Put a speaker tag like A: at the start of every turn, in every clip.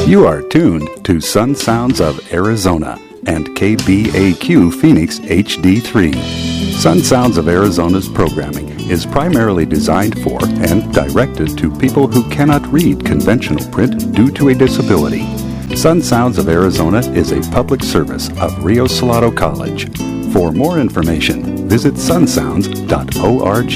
A: You are tuned to Sun Sounds of Arizona and KBAQ Phoenix HD3. Sun Sounds of Arizona's programming is primarily designed for and directed to people who cannot read conventional print due to a disability. Sun Sounds of Arizona is a public service of Rio Salado College. For more information, visit sunsounds.org.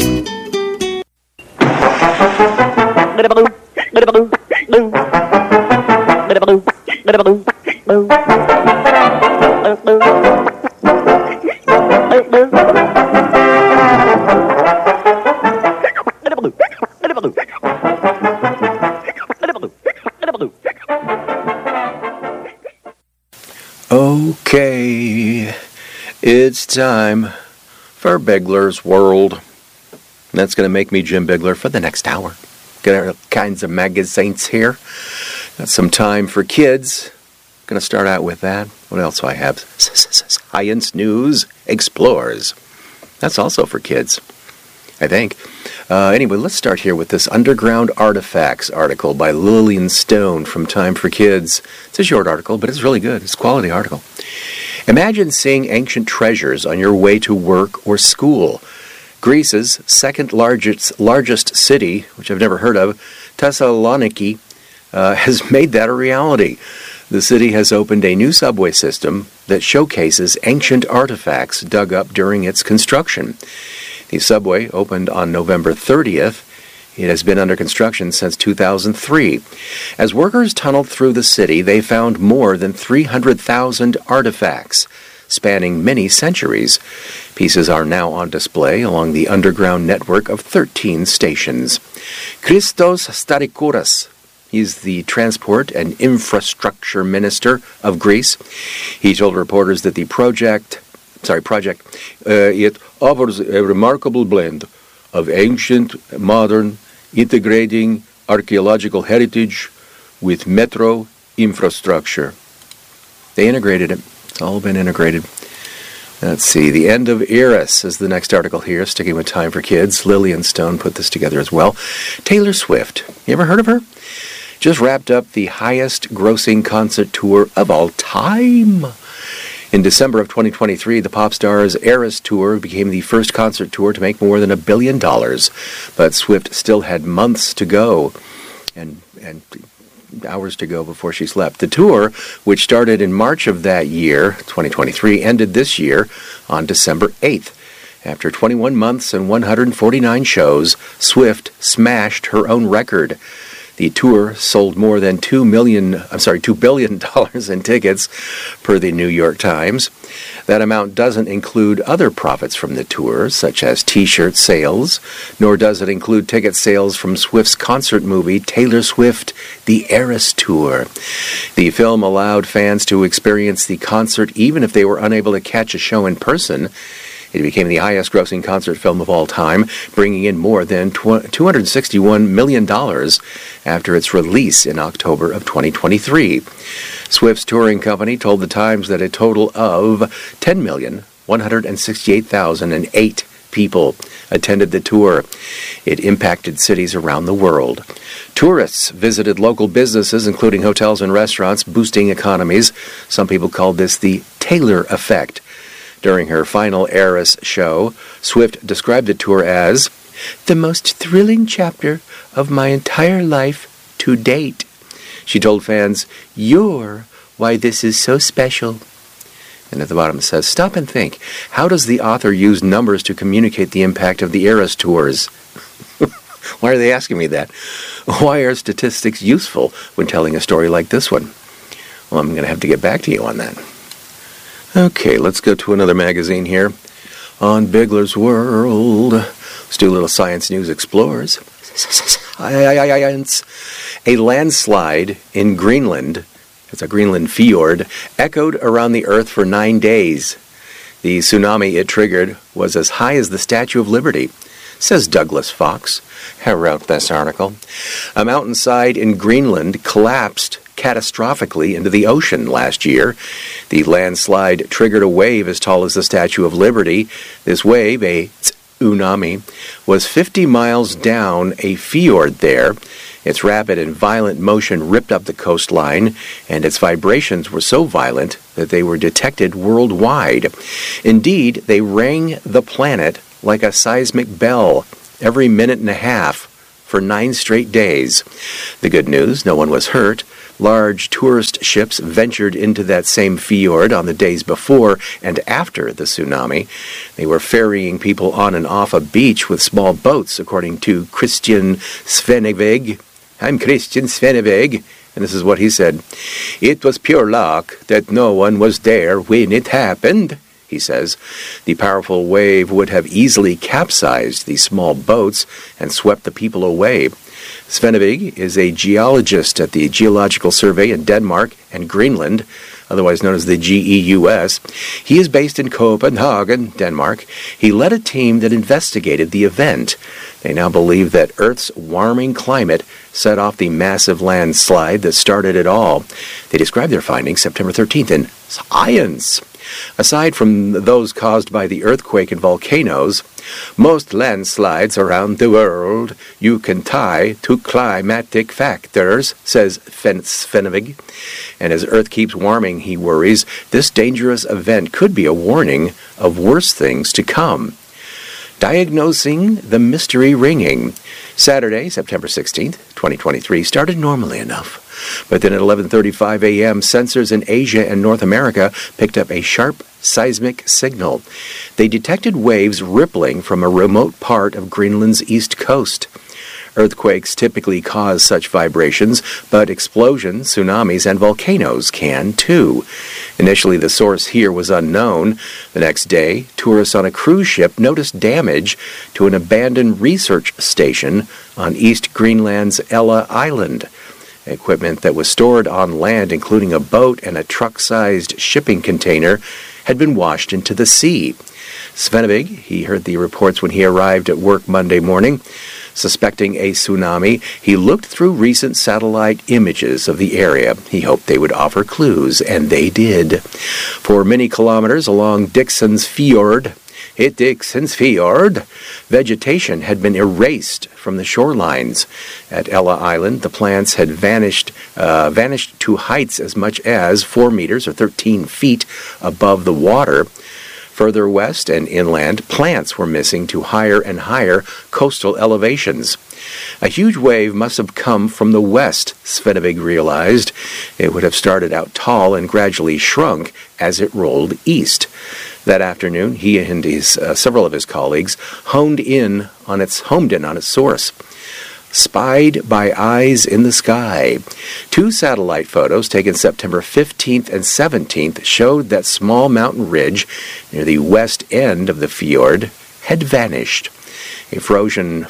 B: Okay, it's time for Bigler's World. That's going to make me Jim Bigler for the next hour. Got all kinds of magazines here. Got some time for kids. Going to start out with that. What else do I have? Science News Explores. That's also for kids, I think. Anyway, let's start here with this Underground Artifacts article by Lillian Stone from Time for Kids. It's a short article, but it's really good. It's a quality article. Imagine seeing ancient treasures on your way to work or school. Greece's second largest city, which I've never heard of, Thessaloniki, has made that a reality. The city has opened a new subway system that showcases ancient artifacts dug up during its construction. The subway opened on November 30th. It has been under construction since 2003. As workers tunneled through the city, they found more than 300,000 artifacts, spanning many centuries. Pieces are now on display along the underground network of 13 stations. Christos Starikouras, he's the Transport and Infrastructure Minister of Greece. He told reporters that the project it offers a remarkable blend of ancient, modern, integrating archaeological heritage with metro infrastructure. They integrated it. It's all been integrated. Let's see. The End of Eris is the next article here, sticking with Time for Kids. Lillian Stone put this together as well. Taylor Swift. You ever heard of her? Just wrapped up the highest grossing concert tour of all time. In December of 2023, the pop star's Eras Tour became the first concert tour to make more than $1 billion. But Swift still had months to go and hours to go before she slept. The tour, which started in March of that year, 2023, ended this year on December 8th. After 21 months and 149 shows, Swift smashed her own record. The tour sold more than $2 billion in tickets, per the New York Times. That amount doesn't include other profits from the tour, such as T-shirt sales, nor does it include ticket sales from Swift's concert movie, Taylor Swift: The Eras Tour. The film allowed fans to experience the concert even if they were unable to catch a show in person. It became the highest-grossing concert film of all time, bringing in more than $261 million after its release in October of 2023. Swift's touring company told The Times that a total of 10,168,008 people attended the tour. It impacted cities around the world. Tourists visited local businesses, including hotels and restaurants, boosting economies. Some people called this the Taylor effect. During her final Eras show, Swift described the tour as the most thrilling chapter of my entire life to date. She told fans, "You're why this is so special." And at the bottom it says, "Stop and think. How does the author use numbers to communicate the impact of the Eras tours?" Why are they asking me that? Why are statistics useful when telling a story like this one? Well, I'm going to have to get back to you on that. Okay, let's go to another magazine here on Bigler's World. Let's do a little Science News Explores. A landslide in Greenland, it's a Greenland fjord, echoed around the Earth for 9 days. The tsunami it triggered was as high as the Statue of Liberty, says Douglas Fox, who wrote this article. A mountainside in Greenland collapsed catastrophically into the ocean last year. The landslide triggered a wave as tall as the Statue of Liberty. This wave, a tsunami, was 50 miles down a fjord there. Its rapid and violent motion ripped up the coastline, and its vibrations were so violent that they were detected worldwide. Indeed, they rang the planet like a seismic bell every minute and a half for 9 straight days. The good news, no one was hurt. Large tourist ships ventured into that same fjord on the days before and after the tsunami. They were ferrying people on and off a beach with small boats, according to Christian Svenevig. I'm Christian Svenevig, and this is what he said. It was pure luck that no one was there when it happened, he says. The powerful wave would have easily capsized these small boats and swept the people away. Svenevig is a geologist at the Geological Survey in Denmark and Greenland, otherwise known as the GEUS. He is based in Copenhagen, Denmark. He led a team that investigated the event. They now believe that Earth's warming climate set off the massive landslide that started it all. They describe their findings September 13th in Science. Aside from those caused by the earthquake and volcanoes, most landslides around the world you can tie to climatic factors, says Svenevig. And as Earth keeps warming, he worries, this dangerous event could be a warning of worse things to come. Diagnosing the mystery ringing. Saturday, September 16th, 2023, started normally enough. But then at 11:35 a.m., sensors in Asia and North America picked up a sharp seismic signal. They detected waves rippling from a remote part of Greenland's east coast. Earthquakes typically cause such vibrations, but explosions, tsunamis, and volcanoes can too. Initially, the source here was unknown. The next day, tourists on a cruise ship noticed damage to an abandoned research station on East Greenland's Ella Island. Equipment that was stored on land, including a boat and a truck-sized shipping container, had been washed into the sea. Svenevig, he heard the reports when he arrived at work Monday morning. Suspecting a tsunami, he looked through recent satellite images of the area. He hoped they would offer clues, and they did. For many kilometers along Dixon's Fjord, vegetation had been erased from the shorelines. At Ella Island, the plants had vanished to heights as much as 4 meters or 13 feet above the water. Further west and inland, plants were missing to higher and higher coastal elevations. A huge wave must have come from the west, Svenevig realized. It would have started out tall and gradually shrunk as it rolled east. That afternoon, he and several of his colleagues honed in on its source. Spied by eyes in the sky. 2 satellite photos taken September 15th and 17th showed that small mountain ridge near the west end of the fjord had vanished. A frozen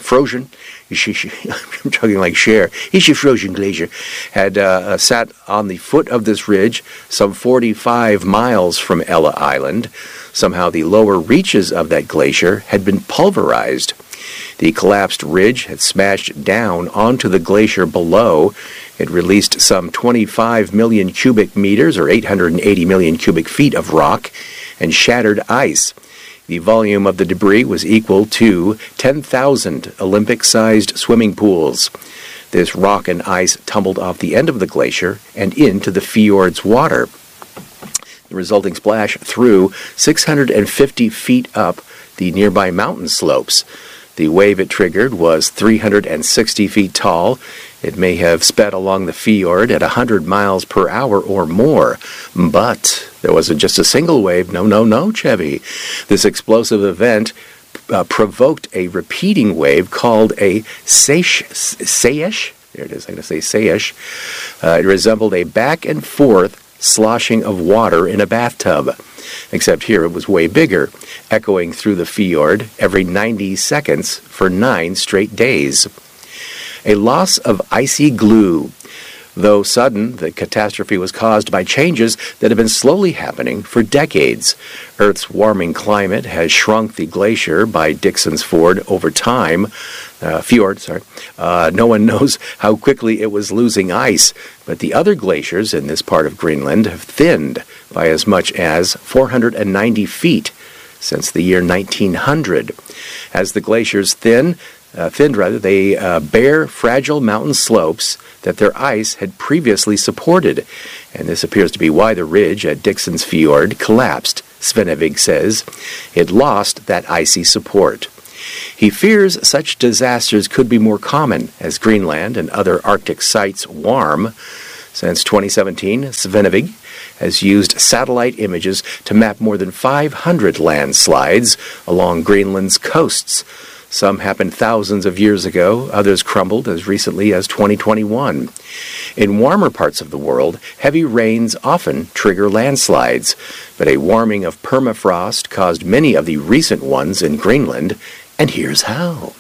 B: I'm talking like Cher. Frozen glacier had sat on the foot of this ridge some 45 miles from Ella Island. Somehow the lower reaches of that glacier had been pulverized. The collapsed ridge had smashed down onto the glacier below. It released some 25 million cubic meters or 880 million cubic feet of rock and shattered ice. The volume of the debris was equal to 10,000 Olympic-sized swimming pools. This rock and ice tumbled off the end of the glacier and into the fjord's water. The resulting splash threw 650 feet up the nearby mountain slopes. The wave it triggered was 360 feet tall. It may have sped along the fjord at 100 miles per hour or more. But there wasn't just a single wave. No, Chevy. This explosive event provoked a repeating wave called a Seish. There it is. I'm going to say Seish. It resembled a back and forth sloshing of water in a bathtub. Except here it was way bigger, echoing through the fjord every 90 seconds for 9 straight days. A loss of icy glue. Though sudden, the catastrophe was caused by changes that have been slowly happening for decades. Earth's warming climate has shrunk the glacier by Dixon's Fjord over time. No one knows how quickly it was losing ice, but the other glaciers in this part of Greenland have thinned by as much as 490 feet since the year 1900. As the glaciers thin, They bear fragile mountain slopes that their ice had previously supported, and this appears to be why the ridge at Dixon's Fjord collapsed. Svenevig says it lost that icy support. He fears such disasters could be more common as Greenland and other Arctic sites warm. Since 2017, Svenevig has used satellite images to map more than 500 landslides along Greenland's coasts. Some happened thousands of years ago, others crumbled as recently as 2021. In warmer parts of the world, heavy rains often trigger landslides, but a warming of permafrost caused many of the recent ones in Greenland, and here's how.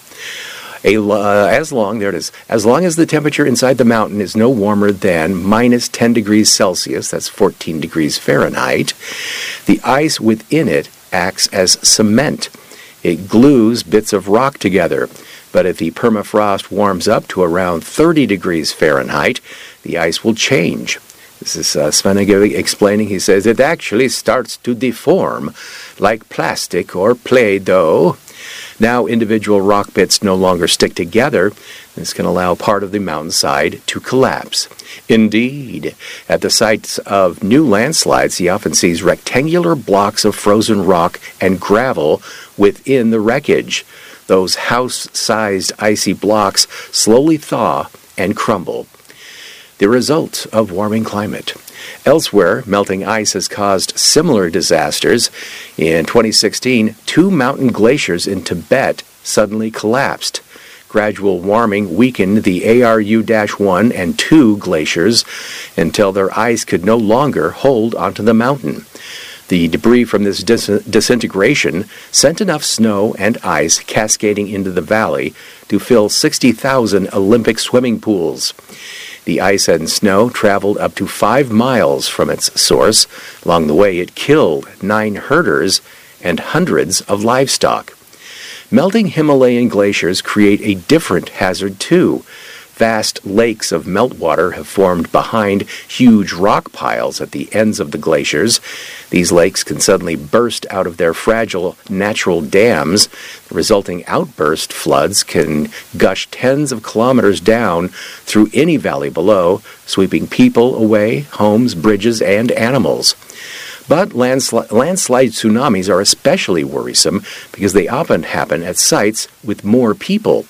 B: As long as the temperature inside the mountain is no warmer than minus 10 degrees Celsius, that's 14 degrees Fahrenheit, the ice within it acts as cement. It glues bits of rock together, but if the permafrost warms up to around 30 degrees Fahrenheit, the ice will change. This is Svenevig explaining. He says it actually starts to deform like plastic or Play-Doh. Now individual rock bits no longer stick together. This can allow part of the mountainside to collapse. Indeed, at the sites of new landslides, he often sees rectangular blocks of frozen rock and gravel within the wreckage. Those house-sized icy blocks slowly thaw and crumble. The result of warming climate. Elsewhere, melting ice has caused similar disasters. In 2016, 2 mountain glaciers in Tibet suddenly collapsed. Gradual warming weakened the ARU-1 and 2 glaciers until their ice could no longer hold onto the mountain. The debris from this disintegration sent enough snow and ice cascading into the valley to fill 60,000 Olympic swimming pools. The ice and snow traveled up to 5 miles from its source. Along the way, it killed 9 herders and hundreds of livestock. Melting Himalayan glaciers create a different hazard, too. Vast lakes of meltwater have formed behind huge rock piles at the ends of the glaciers. These lakes can suddenly burst out of their fragile natural dams. The resulting outburst floods can gush tens of kilometers down through any valley below, sweeping people away, homes, bridges, and animals. But landslide tsunamis are especially worrisome because they often happen at sites with more people.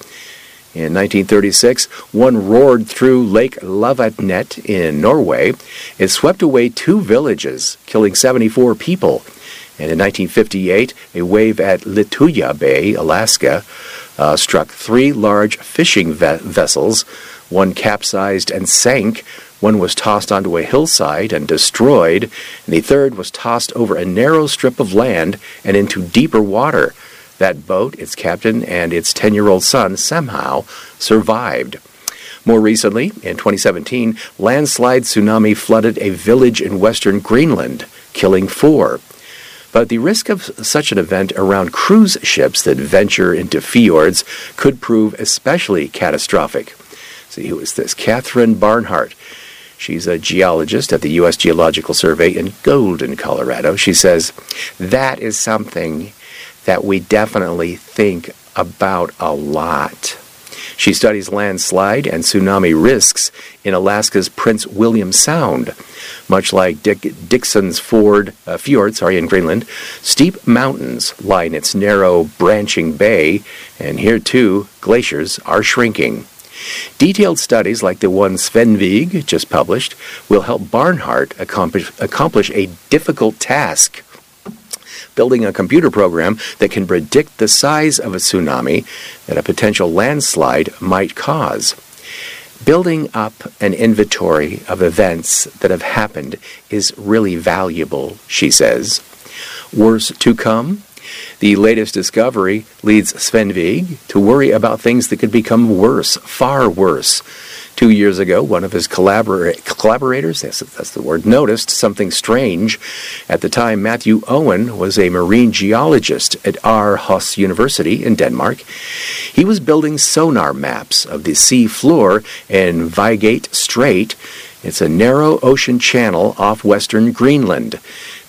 B: In 1936, one roared through Lake Lavatnet in Norway. It swept away 2 villages, killing 74 people. And in 1958, a wave at Lituya Bay, Alaska, struck 3 large fishing vessels. One capsized and sank. One was tossed onto a hillside and destroyed. And the third was tossed over a narrow strip of land and into deeper water. That boat, its captain, and its 10-year-old son somehow survived. More recently, in 2017, landslide tsunami flooded a village in western Greenland, killing 4. But the risk of such an event around cruise ships that venture into fjords could prove especially catastrophic. See, who is this? Catherine Barnhart. She's a geologist at the U.S. Geological Survey in Golden, Colorado. She says, that is something that we definitely think about a lot. She studies landslide and tsunami risks in Alaska's Prince William Sound. Much like Dixon's Fjord in Greenland, steep mountains line its narrow, branching bay, and here too, glaciers are shrinking. Detailed studies like the one Svenevig just published will help Barnhart accomplish a difficult task: building a computer program that can predict the size of a tsunami that a potential landslide might cause. Building up an inventory of events that have happened is really valuable, she says. Worse to come? The latest discovery leads Svenevig to worry about things that could become worse, far worse. 2 years ago, one of his collaborators, that's the word, noticed something strange. At the time, Matthew Owen was a marine geologist at Aarhus University in Denmark. He was building sonar maps of the sea floor in Vigate Strait. It's a narrow ocean channel off western Greenland.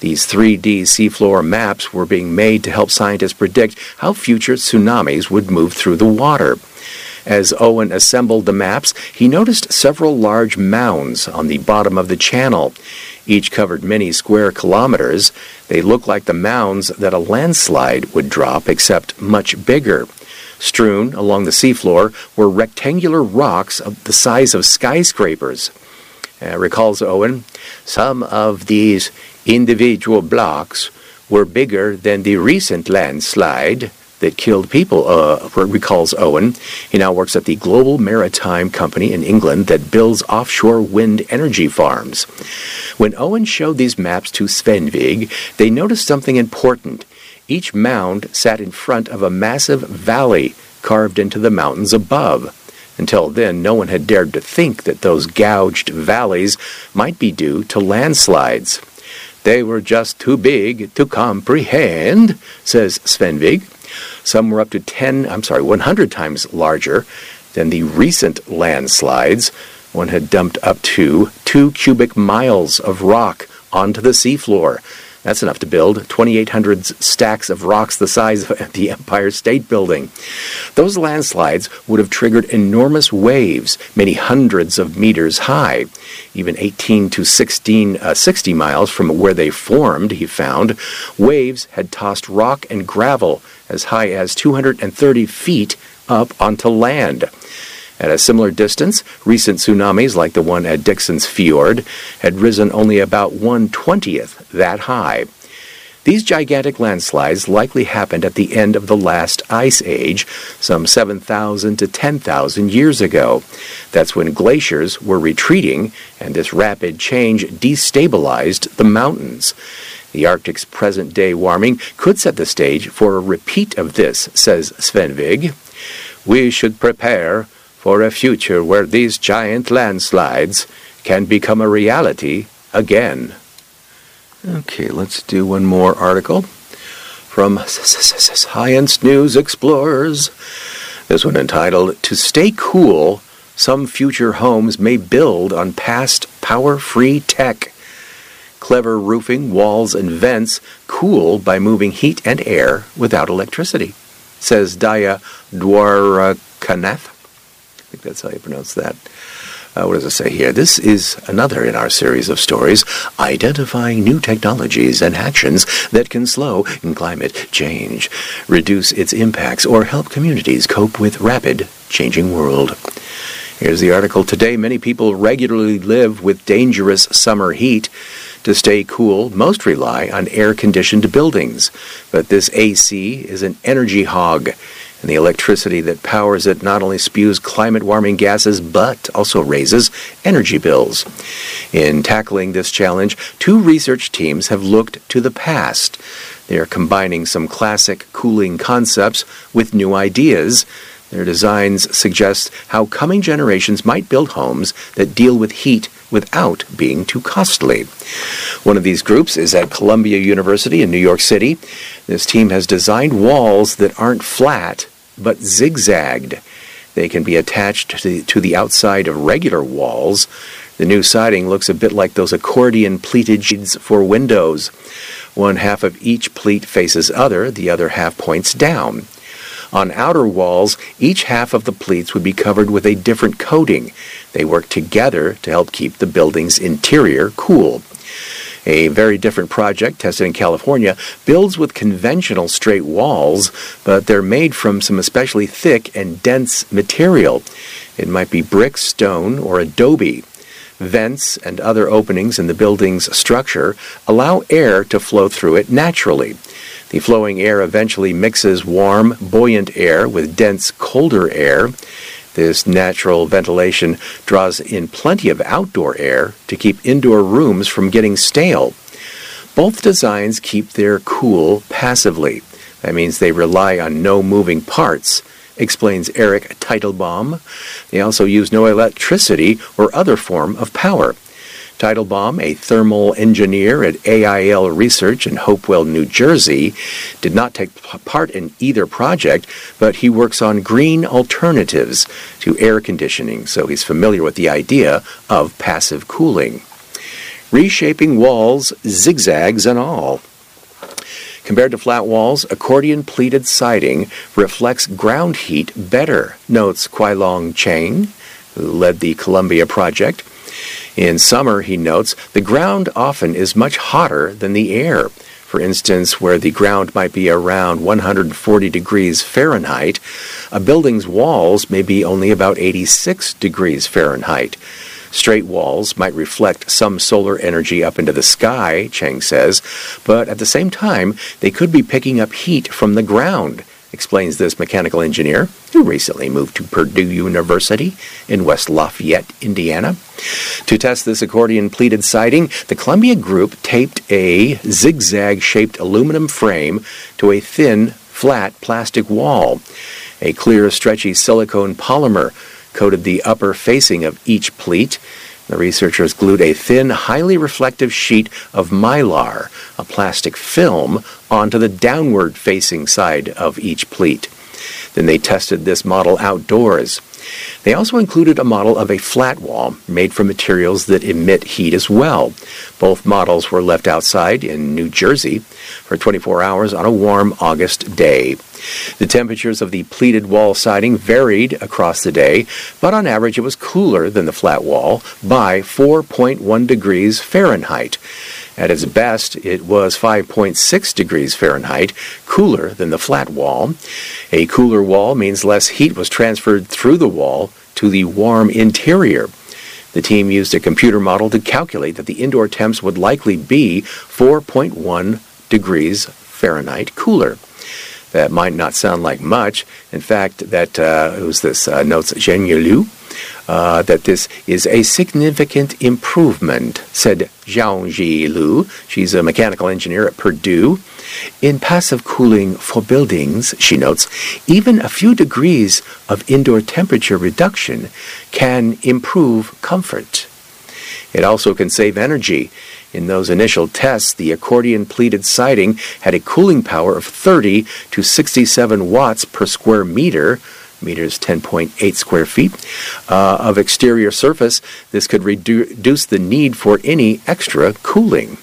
B: These 3D seafloor maps were being made to help scientists predict how future tsunamis would move through the water. As Owen assembled the maps, he noticed several large mounds on the bottom of the channel. Each covered many square kilometers. They looked like the mounds that a landslide would drop, except much bigger. Strewn along the seafloor were rectangular rocks of the size of skyscrapers. Recalls Owen, some of these individual blocks were bigger than the recent landslide that killed people, recalls Owen. He now works at the Global Maritime Company in England that builds offshore wind energy farms. When Owen showed these maps to Svenvig, they noticed something important. Each mound sat in front of a massive valley carved into the mountains above. Until then, no one had dared to think that those gouged valleys might be due to landslides. They were just too big to comprehend, says Svenvig. Some were up to 100 times larger than the recent landslides. One had dumped up to 2 cubic miles of rock onto the seafloor. That's enough to build 2,800 stacks of rocks the size of the Empire State Building. Those landslides would have triggered enormous waves, many hundreds of meters high. Even 18 to 60 miles from where they formed, he found, waves had tossed rock and gravel as high as 230 feet up onto land. At a similar distance, recent tsunamis like the one at Dixon's Fjord had risen only about 1/20th that high. These gigantic landslides likely happened at the end of the last ice age, some 7,000 to 10,000 years ago. That's when glaciers were retreating, and this rapid change destabilized the mountains. The Arctic's present-day warming could set the stage for a repeat of this, says Svenvig. We should prepare for a future where these giant landslides can become a reality again. Okay, let's do one more article from Science News Explorers. This one entitled, To Stay Cool, Some Future Homes May Build on Past Power-Free Tech. Clever roofing, walls, and vents cool by moving heat and air without electricity, says Daya Dwarakanath. I think that's how you pronounce that. What does it say here? This is another in our series of stories identifying new technologies and actions that can slow climate change, reduce its impacts, or help communities cope with rapid changing world. Here's the article. Today, many people regularly live with dangerous summer heat. To stay cool, most rely on air-conditioned buildings. But this AC is an energy hog, and the electricity that powers it not only spews climate-warming gases, but also raises energy bills. In tackling this challenge, 2 research teams have looked to the past. They are combining some classic cooling concepts with new ideas. Their designs suggest how coming generations might build homes that deal with heat without being too costly. One of these groups is at Columbia University in New York City. This team has designed walls that aren't flat, but zigzagged. They can be attached to the outside of regular walls. The new siding looks a bit like those accordion pleated sheets for windows. One half of each pleat faces the other half points down. On outer walls, each half of the pleats would be covered with a different coating. They work together to help keep the building's interior cool. A very different project, tested in California, builds with conventional straight walls, but they're made from some especially thick and dense material. It might be brick, stone, or adobe. Vents and other openings in the building's structure allow air to flow through it naturally. The flowing air eventually mixes warm, buoyant air with dense, colder air. This natural ventilation draws in plenty of outdoor air to keep indoor rooms from getting stale. Both designs keep their cool passively. That means they rely on no moving parts, explains Eric Teitelbaum. They also use no electricity or other form of power. Teitelbaum, a thermal engineer at AIL Research in Hopewell, New Jersey, did not take part in either project, but he works on green alternatives to air conditioning, so he's familiar with the idea of passive cooling. reshaping walls, zigzags and all. Compared to flat walls, accordion-pleated siding reflects ground heat better, notes Kuai-Long Cheng, who led the Columbia project. In summer, he notes, the ground often is much hotter than the air. For instance, where the ground might be around 140 degrees Fahrenheit, a building's walls may be only about 86 degrees Fahrenheit. Straight walls might reflect some solar energy up into the sky, Cheng says, but at the same time, they could be picking up heat from the ground, explains this mechanical engineer who recently moved to Purdue University in West Lafayette, Indiana. To test this accordion-pleated siding, the Columbia Group taped a zigzag-shaped aluminum frame to a thin, flat plastic wall. A clear, stretchy silicone polymer coated the upper facing of each pleat. The researchers glued a thin, highly reflective sheet of mylar, a plastic film, onto the downward-facing side of each pleat. Then they tested this model outdoors. They also included a model of a flat wall made from materials that emit heat as well. Both models were left outside in New Jersey for 24 hours on a warm August day. The temperatures of the pleated wall siding varied across the day, but on average it was cooler than the flat wall by 4.1 degrees Fahrenheit. At its best, it was 5.6 degrees Fahrenheit, cooler than the flat wall. A cooler wall means less heat was transferred through the wall to the warm interior. The team used a computer model to calculate that the indoor temps would likely be 4.1 degrees Fahrenheit cooler. That might not sound like much. In fact, notes Zheng Liu, that this is a significant improvement, said Zhangji Lu. She's a mechanical engineer at Purdue. In passive cooling for buildings, she notes, even a few degrees of indoor temperature reduction can improve comfort. It also can save energy. In those initial tests, the accordion-pleated siding had a cooling power of 30 to 67 watts per square meter, meters 10.8 square feet, of exterior surface. This could reduce the need for any extra cooling.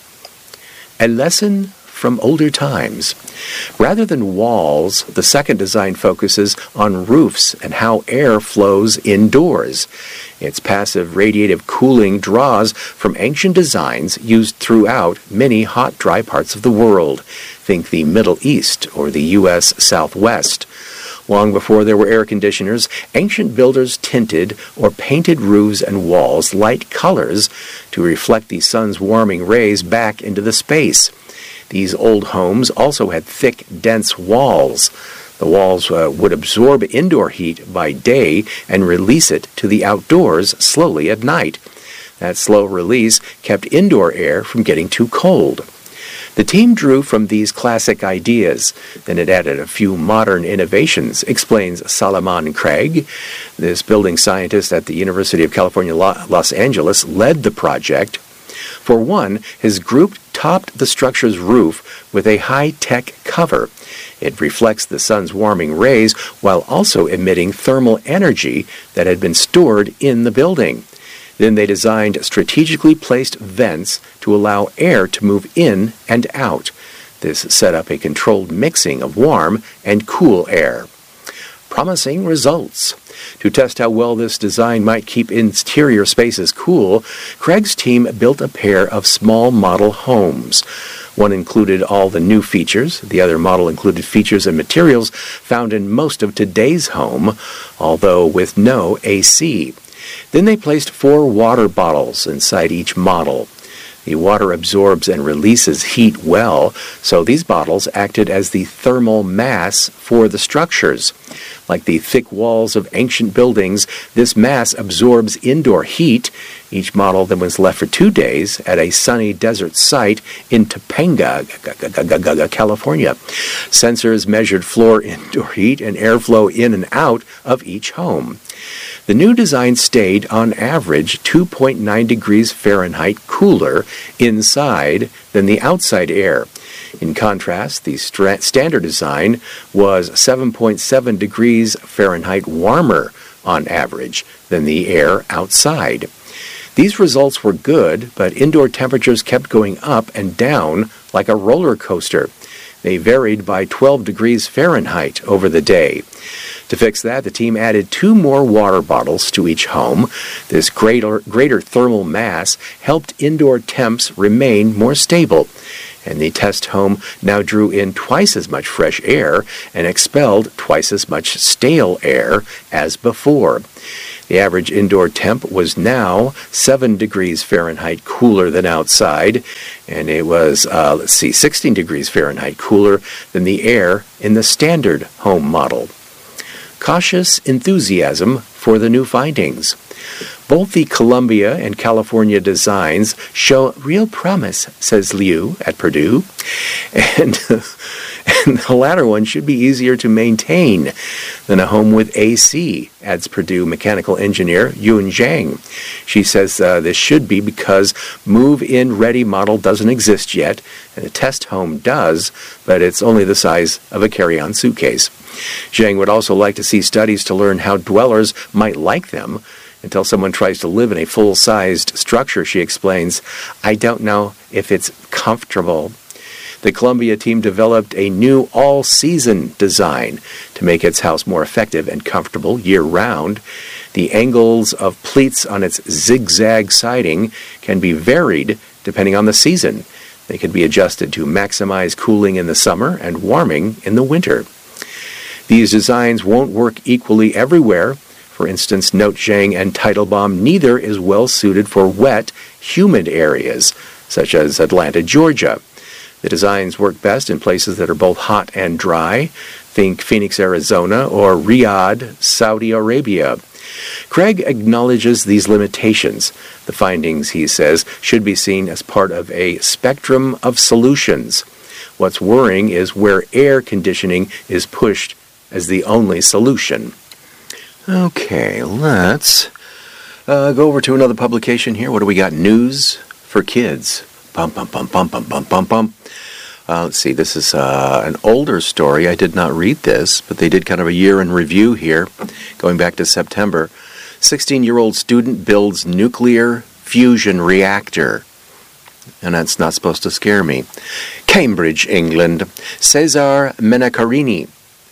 B: A lesson from older times. Rather than walls, the second design focuses on roofs and how air flows indoors. Its passive radiative cooling draws from ancient designs used throughout many hot, dry parts of the world. Think the Middle East or the U.S. Southwest. Long before there were air conditioners, ancient builders tinted or painted roofs and walls light colors to reflect the sun's warming rays back into the space. These old homes also had thick, dense walls. The walls would absorb indoor heat by day and release it to the outdoors slowly at night. That slow release kept indoor air from getting too cold. The team drew from these classic ideas. Then it added a few modern innovations, explains Salomon Craig. This building scientist at the University of California, Los Angeles, led the project. For one, his group topped the structure's roof with a high-tech cover. It reflects the sun's warming rays while also emitting thermal energy that had been stored in the building. Then they designed strategically placed vents to allow air to move in and out. This set up a controlled mixing of warm and cool air. Promising results. To test how well this design might keep interior spaces cool, Craig's team built a pair of small model homes. One included all the new features. The other model included features and materials found in most of today's home, although with no AC. Then they placed 4 water bottles inside each model. The water absorbs and releases heat well, so these bottles acted as the thermal mass for the structures. Like the thick walls of ancient buildings, this mass absorbs indoor heat. Each model then was left for 2 days at a sunny desert site in Topanga, California. Sensors measured floor indoor heat and airflow in and out of each home. The new design stayed, on average, 2.9 degrees Fahrenheit cooler inside than the outside air. In contrast, the standard design was 7.7 degrees Fahrenheit warmer on average than the air outside. These results were good, but indoor temperatures kept going up and down like a roller coaster. They varied by 12 degrees Fahrenheit over the day. To fix that, the team added 2 more water bottles to each home. This greater thermal mass helped indoor temps remain more stable, and the test home now drew in twice as much fresh air and expelled twice as much stale air as before. The average indoor temp was now 7 degrees Fahrenheit cooler than outside, and it was, 16 degrees Fahrenheit cooler than the air in the standard home model. Cautious enthusiasm for the new findings. Both the Columbia and California designs show real promise, says Liu at Purdue, and the latter one should be easier to maintain than a home with AC, adds Purdue mechanical engineer Yun Zhang. She says this should be because move-in ready model doesn't exist yet, and the test home does, but it's only the size of a carry-on suitcase. Zhang would also like to see studies to learn how dwellers might like them. Until someone tries to live in a full-sized structure, she explains, I don't know if it's comfortable. The Columbia team developed a new all-season design to make its house more effective and comfortable year-round. The angles of pleats on its zigzag siding can be varied depending on the season. They can be adjusted to maximize cooling in the summer and warming in the winter. These designs won't work equally everywhere. For instance, note Zhang and Teitelbaum, neither is well suited for wet, humid areas, such as Atlanta, Georgia. The designs work best in places that are both hot and dry. Think Phoenix, Arizona, or Riyadh, Saudi Arabia. Craig acknowledges these limitations. The findings, he says, should be seen as part of a spectrum of solutions. What's worrying is where air conditioning is pushed as the only solution. Okay, let's go over to another publication here. What do we got? News for Kids. Let's see, this is an older story. I did not read this, but they did kind of a year in review here, going back to September. 16-year-old student builds nuclear fusion reactor. And that's not supposed to scare me. Cambridge, England. Cesar Mencarini,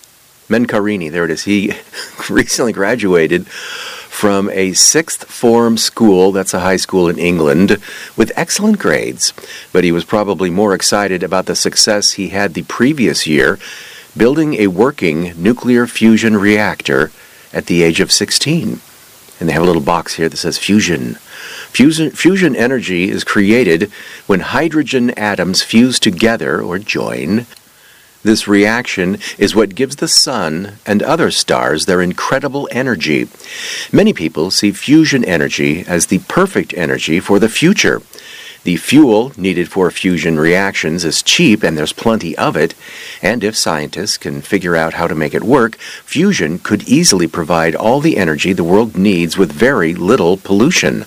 B: there it is. He recently graduated from a sixth form school, that's a high school in England, with excellent grades. But he was probably more excited about the success he had the previous year, building a working nuclear fusion reactor at the age of 16. And they have a little box here that says fusion. Fusion energy is created when hydrogen atoms fuse together or join. This reaction is what gives the sun and other stars their incredible energy. Many people see fusion energy as the perfect energy for the future. The fuel needed for fusion reactions is cheap and there's plenty of it, and if scientists can figure out how to make it work, fusion could easily provide all the energy the world needs with very little pollution.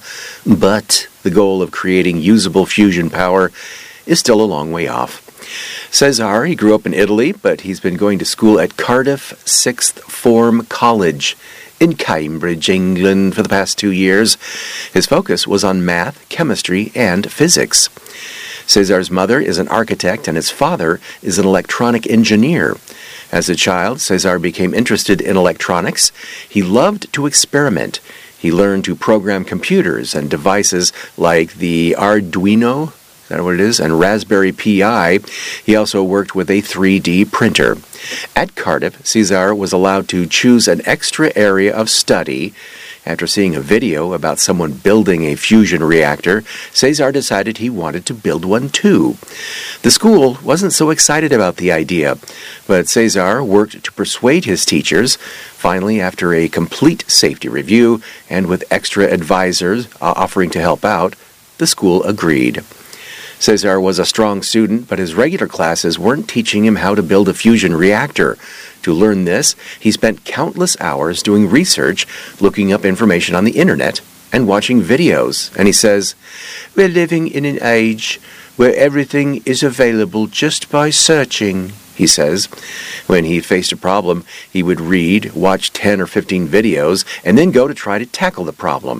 B: But the goal of creating usable fusion power is still a long way off. Cesar, he grew up in Italy, but he's been going to school at Cardiff Sixth Form College in Cambridge, England, for the past 2 years. His focus was on math, chemistry, and physics. Cesar's mother is an architect, and his father is an electronic engineer. As a child, Cesar became interested in electronics. He loved to experiment. He learned to program computers and devices like the Arduino, is that what it is? And Raspberry Pi. He also worked with a 3D printer. At Cardiff, Cesar was allowed to choose an extra area of study. After seeing a video about someone building a fusion reactor, Cesar decided he wanted to build one too. The school wasn't so excited about the idea, but Cesar worked to persuade his teachers. Finally, after a complete safety review and with extra advisors offering to help out, the school agreed. Cesar was a strong student, but his regular classes weren't teaching him how to build a fusion reactor. To learn this, he spent countless hours doing research, looking up information on the internet, and watching videos. And he says, "We're living in an age where everything is available just by searching," he says. When he faced a problem, he would read, watch 10 or 15 videos, and then go to try to tackle the problem.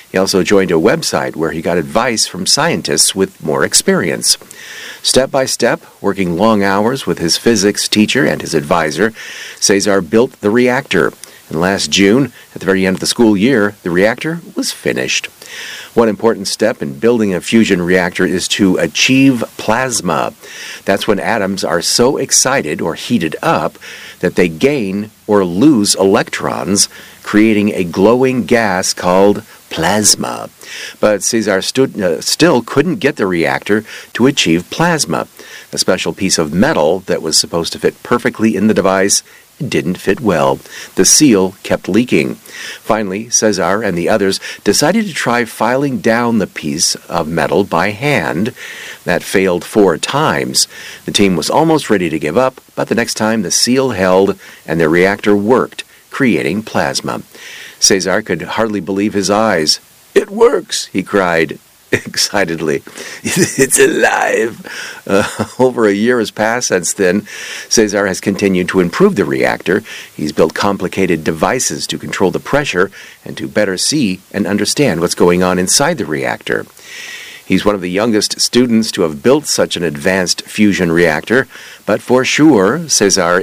B: He also joined a website where he got advice from scientists with more experience. Step by step, working long hours with his physics teacher and his advisor, Cesar built the reactor. And last June, at the very end of the school year, the reactor was finished. One important step in building a fusion reactor is to achieve plasma. That's when atoms are so excited or heated up that they gain or lose electrons, creating a glowing gas called plasma. But Cesar still couldn't get the reactor to achieve plasma. A special piece of metal that was supposed to fit perfectly in the device didn't fit well. The seal kept leaking. Finally, Cesar and the others decided to try filing down the piece of metal by hand. That failed 4 times. The team was almost ready to give up, but the next time the seal held and the reactor worked, creating plasma. Cesar could hardly believe his eyes. "It works," he cried excitedly. "It's alive." Over a year has passed since then. Cesar has continued to improve the reactor. He's built complicated devices to control the pressure and to better see and understand what's going on inside the reactor. He's one of the youngest students to have built such an advanced fusion reactor, but for sure, Cesar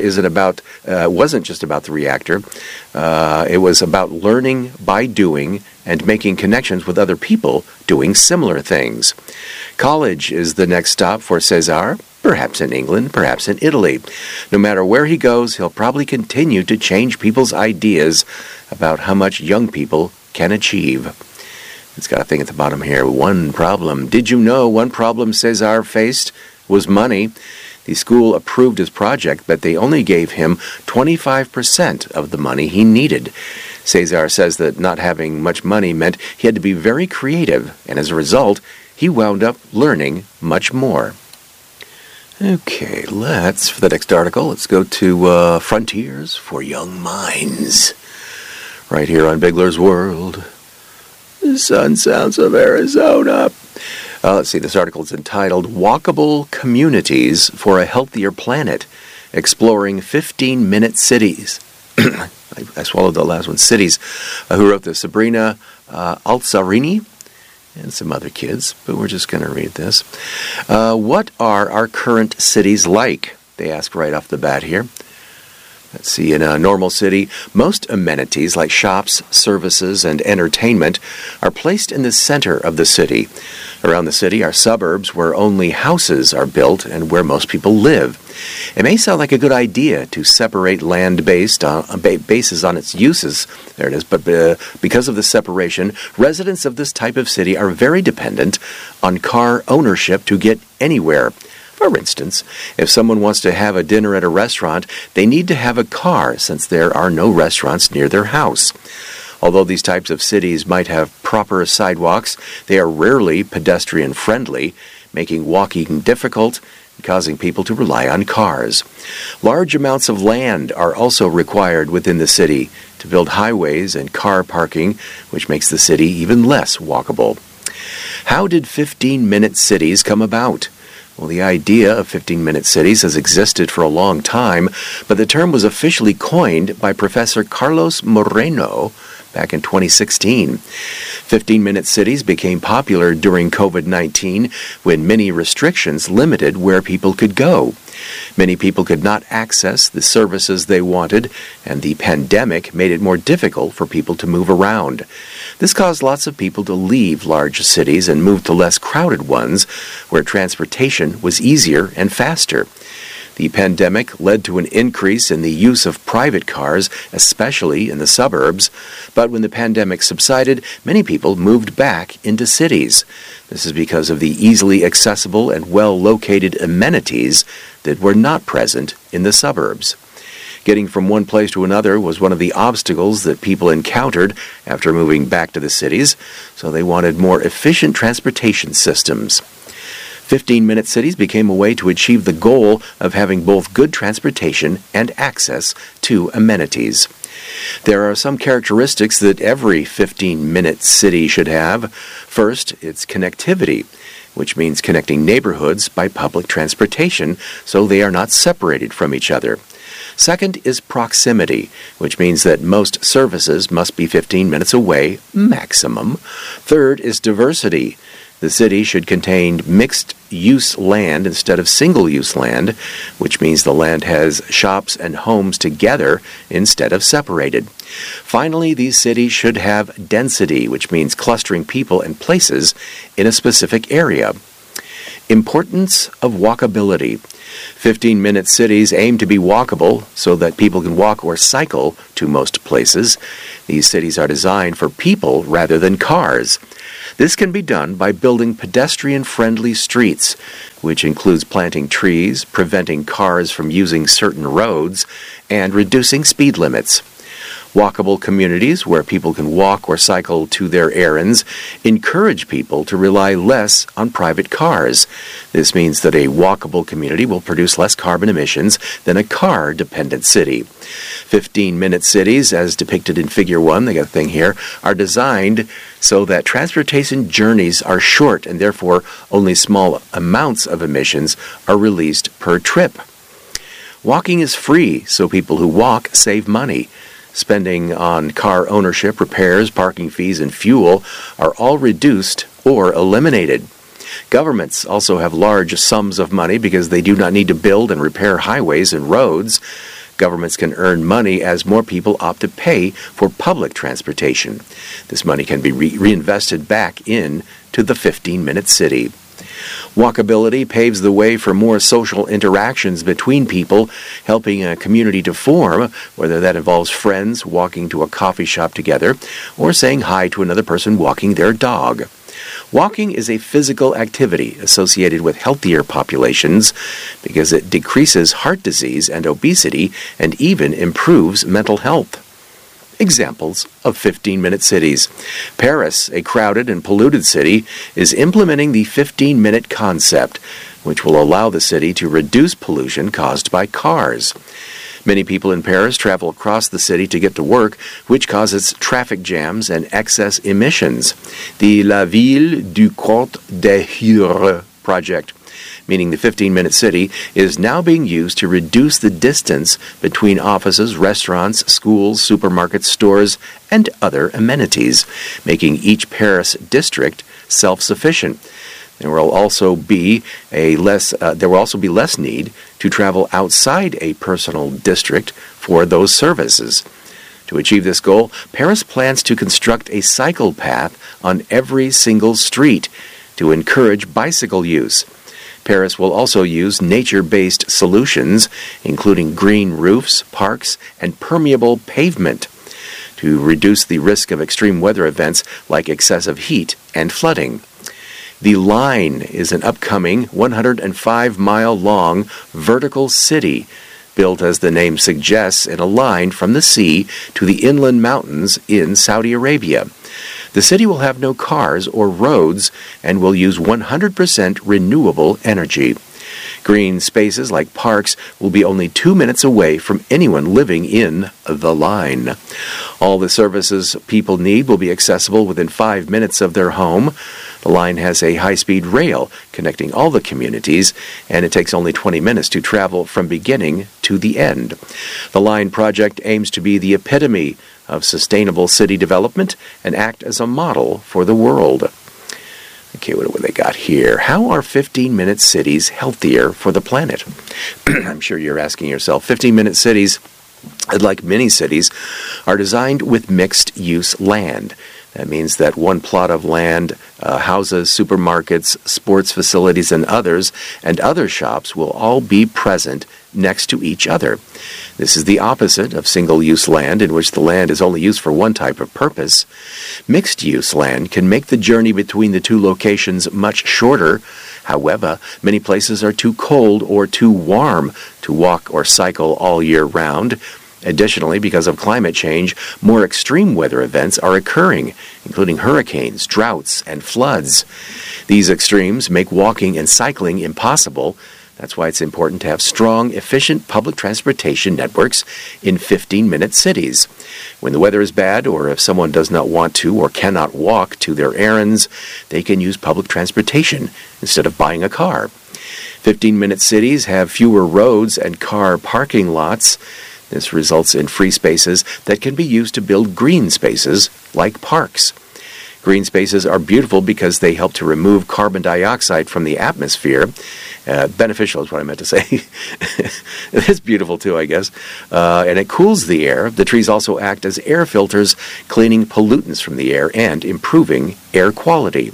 B: wasn't just about the reactor. It was about learning by doing and making connections with other people doing similar things. College is the next stop for Cesar, perhaps in England, perhaps in Italy. No matter where he goes, he'll probably continue to change people's ideas about how much young people can achieve. It's got a thing at the bottom here. One problem. Did you know one problem Cesar faced was money? The school approved his project, but they only gave him 25% of the money he needed. Cesar says that not having much money meant he had to be very creative, and as a result, he wound up learning much more. Okay, for the next article, let's go to Frontiers for Young Minds. Right here on Bigler's World. The Sun Sounds of Arizona. Let's see, this article is entitled Walkable Communities for a Healthier Planet, Exploring 15-Minute Cities. I swallowed the last one, cities. Who wrote this? Sabrina Altzarini and some other kids, but we're just going to read this. What are our current cities like? They ask right off the bat here. Let's see, in a normal city, most amenities like shops, services, and entertainment are placed in the center of the city. Around the city are suburbs where only houses are built and where most people live. It may sound like a good idea to separate land bases on its uses. There it is. But because of the separation, residents of this type of city are very dependent on car ownership to get anywhere. For instance, if someone wants to have a dinner at a restaurant, they need to have a car since there are no restaurants near their house. Although these types of cities might have proper sidewalks, they are rarely pedestrian-friendly, making walking difficult and causing people to rely on cars. Large amounts of land are also required within the city to build highways and car parking, which makes the city even less walkable. How did 15-minute cities come about? Well, the idea of 15-minute cities has existed for a long time, but the term was officially coined by Professor Carlos Moreno back in 2016. 15-minute cities became popular during COVID-19 when many restrictions limited where people could go. Many people could not access the services they wanted, and the pandemic made it more difficult for people to move around. This caused lots of people to leave large cities and move to less crowded ones, where transportation was easier and faster. The pandemic led to an increase in the use of private cars, especially in the suburbs. But when the pandemic subsided, many people moved back into cities. This is because of the easily accessible and well-located amenities that were not present in the suburbs. Getting from one place to another was one of the obstacles that people encountered after moving back to the cities, so they wanted more efficient transportation systems. 15-minute cities became a way to achieve the goal of having both good transportation and access to amenities. There are some characteristics that every 15-minute city should have. First, it's connectivity, which means connecting neighborhoods by public transportation so they are not separated from each other. Second is proximity, which means that most services must be 15 minutes away, maximum. Third is diversity. The city should contain mixed-use land instead of single-use land, which means the land has shops and homes together instead of separated. Finally, these cities should have density, which means clustering people and places in a specific area. Importance of walkability. 15-minute cities aim to be walkable so that people can walk or cycle to most places. These cities are designed for people rather than cars. This can be done by building pedestrian-friendly streets, which includes planting trees, preventing cars from using certain roads, and reducing speed limits. Walkable communities, where people can walk or cycle to their errands, encourage people to rely less on private cars. This means that a walkable community will produce less carbon emissions than a car-dependent city. 15-minute cities, as depicted in Figure 1, they got a thing here, are designed so that transportation journeys are short and therefore only small amounts of emissions are released per trip. Walking is free, so people who walk save money. Spending on car ownership, repairs, parking fees, and fuel are all reduced or eliminated. Governments also have large sums of money because they do not need to build and repair highways and roads. Governments can earn money as more people opt to pay for public transportation. This money can be reinvested back into the 15-minute city. Walkability paves the way for more social interactions between people, helping a community to form, whether that involves friends walking to a coffee shop together or saying hi to another person walking their dog. Walking is a physical activity associated with healthier populations because it decreases heart disease and obesity and even improves mental health. Examples of 15-minute cities. Paris, a crowded and polluted city, is implementing the 15-minute concept, which will allow the city to reduce pollution caused by cars. Many people in Paris travel across the city to get to work, which causes traffic jams and excess emissions. The La Ville du Côte d'Azur project, meaning the 15-minute city, is now being used to reduce the distance between offices, restaurants, schools, supermarkets, stores, and other amenities, making each Paris district self-sufficient. There will also be less need to travel outside a personal district for those services. To achieve this goal, Paris plans to construct a cycle path on every single street to encourage bicycle use. Paris will also use nature-based solutions, including green roofs, parks, and permeable pavement, to reduce the risk of extreme weather events like excessive heat and flooding. The Line is an upcoming 105-mile-long vertical city, built as the name suggests in a line from the sea to the inland mountains in Saudi Arabia. The city will have no cars or roads and will use 100% renewable energy. Green spaces like parks will be only 2 minutes away from anyone living in the Line. All the services people need will be accessible within 5 minutes of their home. The Line has a high-speed rail connecting all the communities, and it takes only 20 minutes to travel from beginning to the end. The Line project aims to be the epitome of sustainable city development and act as a model for the world. Okay, what do they got here? How are 15-minute cities healthier for the planet? I'm sure you're asking yourself. 15-minute cities, like many cities, are designed with mixed-use land. That means that one plot of land houses supermarkets, sports facilities, and other shops will all be present next to each other. This is the opposite of single-use land, in which the land is only used for one type of purpose. Mixed-use land can make the journey between the two locations much shorter. However, many places are too cold or too warm to walk or cycle all year round. Additionally, because of climate change, more extreme weather events are occurring, including hurricanes, droughts, and floods. These extremes make walking and cycling impossible. That's why it's important to have strong, efficient public transportation networks in 15-minute cities. When the weather is bad, or if someone does not want to or cannot walk to their errands, they can use public transportation instead of buying a car. 15-minute cities have fewer roads and car parking lots. This results in free spaces that can be used to build green spaces like parks. Green spaces are beautiful because they help to remove carbon dioxide from the atmosphere. Beneficial is what I meant to say. It's beautiful too, I guess. And it cools the air. The trees also act as air filters, cleaning pollutants from the air and improving air quality.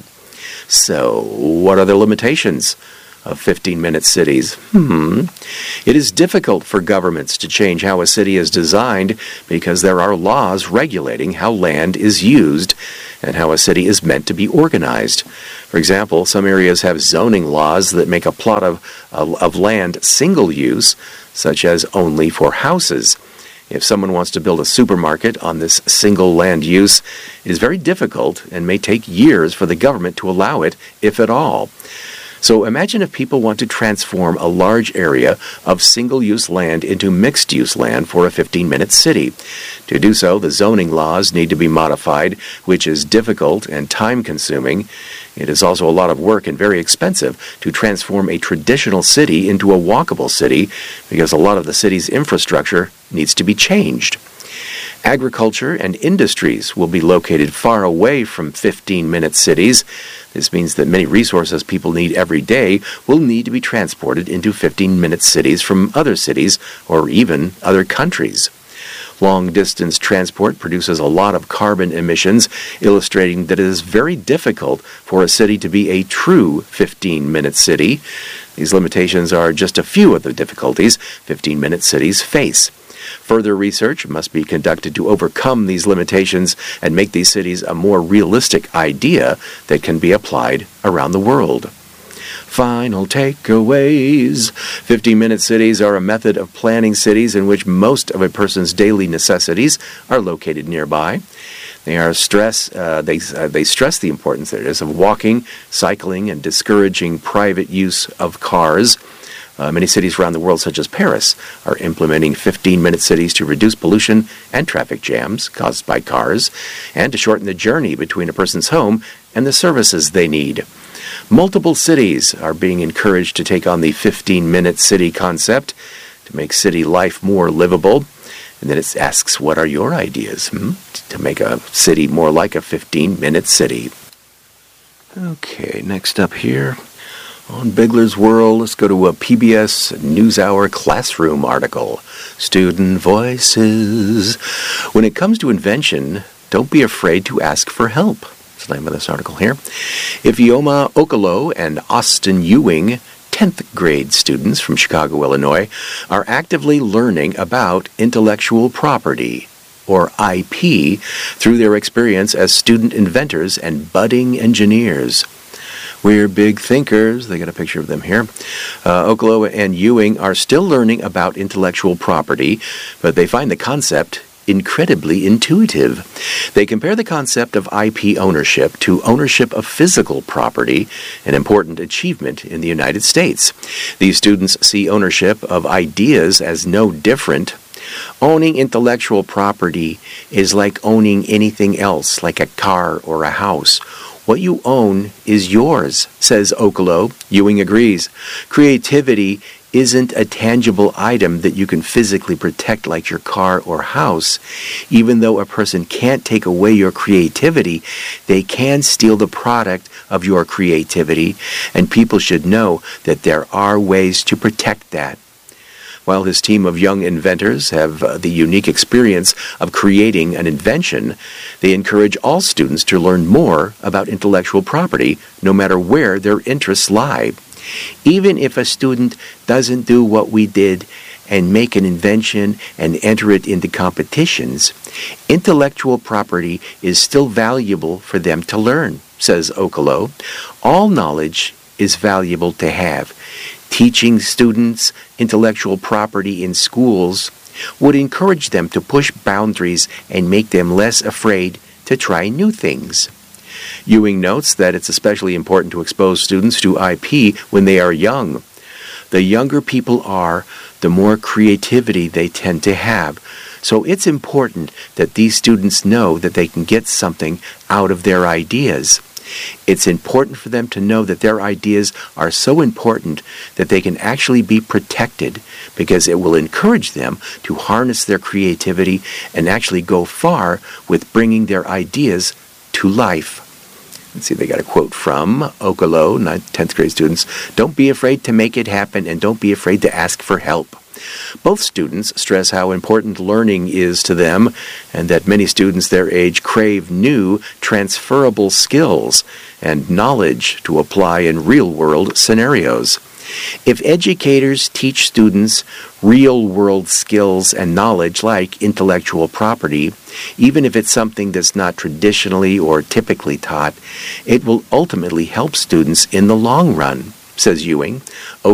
B: So, what are the limitations of 15-minute cities? It is difficult for governments to change how a city is designed because there are laws regulating how land is used and how a city is meant to be organized. For example, some areas have zoning laws that make a plot of land single use, such as only for houses. If someone wants to build a supermarket on this single land use, it is very difficult and may take years for the government to allow it, if at all. So imagine if people want to transform a large area of single-use land into mixed-use land for a 15-minute city. To do so, the zoning laws need to be modified, which is difficult and time-consuming. It is also a lot of work and very expensive to transform a traditional city into a walkable city because a lot of the city's infrastructure needs to be changed. Agriculture and industries will be located far away from 15-minute cities. This means that many resources people need every day will need to be transported into 15-minute cities from other cities or even other countries. Long-distance transport produces a lot of carbon emissions, illustrating that it is very difficult for a city to be a true 15-minute city. These limitations are just a few of the difficulties 15-minute cities face. Further research must be conducted to overcome these limitations and make these cities a more realistic idea that can be applied around the world. Final takeaways. 15-minute cities are a method of planning cities in which most of a person's daily necessities are located nearby. They stress the importance there is of walking, cycling, and discouraging private use of cars. Many cities around the world, such as Paris, are implementing 15-minute cities to reduce pollution and traffic jams caused by cars, and to shorten the journey between a person's home and the services they need. Multiple cities are being encouraged to take on the 15-minute city concept to make city life more livable. And then it asks, what are your ideas to make a city more like a 15-minute city? Okay, next up here. On Bigler's World, let's go to a PBS NewsHour classroom article. Student Voices. When it comes to invention, don't be afraid to ask for help. That's the name of this article here. Ifeoma Okolo and Austin Ewing, 10th grade students from Chicago, Illinois, are actively learning about intellectual property, or IP, through their experience as student inventors and budding engineers. We're big thinkers. They got a picture of them here. Okolo and Ewing are still learning about intellectual property, but they find the concept incredibly intuitive. They compare the concept of IP ownership to ownership of physical property, an important achievement in the United States. These students see ownership of ideas as no different. Owning intellectual property is like owning anything else, like a car or a house. What you own is yours, says Okolo. Ewing agrees. Creativity isn't a tangible item that you can physically protect like your car or house. Even though a person can't take away your creativity, they can steal the product of your creativity, and people should know that there are ways to protect that. While his team of young inventors have the unique experience of creating an invention, they encourage all students to learn more about intellectual property, no matter where their interests lie. Even if a student doesn't do what we did and make an invention and enter it into competitions, intellectual property is still valuable for them to learn, says Okolo. All knowledge is valuable to have. Teaching students intellectual property in schools would encourage them to push boundaries and make them less afraid to try new things. Ewing notes that it's especially important to expose students to IP when they are young. The younger people are, the more creativity they tend to have. So it's important that these students know that they can get something out of their ideas. It's important for them to know that their ideas are so important that they can actually be protected, because it will encourage them to harness their creativity and actually go far with bringing their ideas to life. Let's see, they got a quote from Okolo, 10th grade students. Don't be afraid to make it happen, and don't be afraid to ask for help. Both students stress how important learning is to them, and that many students their age crave new, transferable skills and knowledge to apply in real-world scenarios. If educators teach students real-world skills and knowledge like intellectual property, even if it's something that's not traditionally or typically taught, it will ultimately help students in the long run, says Ewing.